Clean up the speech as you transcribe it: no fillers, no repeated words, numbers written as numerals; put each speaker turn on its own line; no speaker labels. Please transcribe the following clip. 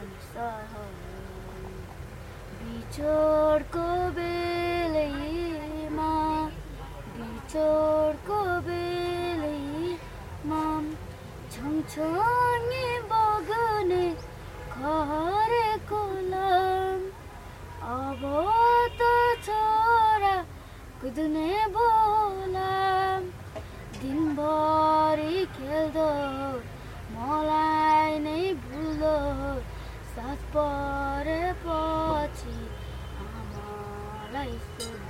बिछोडको बेलैमा बिछोडको बेलैमा छङछङे बग्ने खरेको लाम अब त छोरा कुद्ने बोलाम दिनभरि खेल्दो मलाई नै भुल्दो साथ परेपछि आमालाई